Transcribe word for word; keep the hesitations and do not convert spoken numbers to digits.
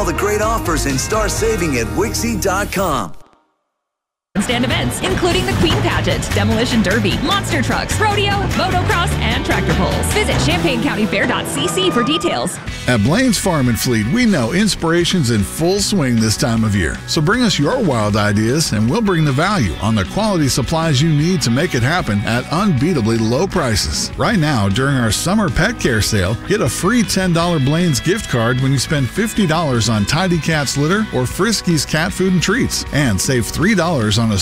the great offers and start saving at Wixie dot com. Stand events, including the Queen Pageant, Demolition Derby, monster trucks, rodeo, motocross, and tractor pulls. Visit champaign county fair dot c c for details. At Blaine's Farm and Fleet, we know inspiration's in full swing this time of year. So bring us your wild ideas, and we'll bring the value on the quality supplies you need to make it happen at unbeatably low prices. Right now, during our summer pet care sale, get a free ten dollars Blaine's gift card when you spend fifty dollars on Tidy Cats litter or Friskies cat food and treats, and save three dollars on